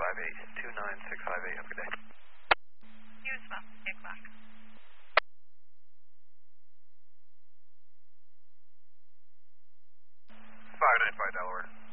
29658. Have a good day. You as well. 8 o'clock. 595 Delaware.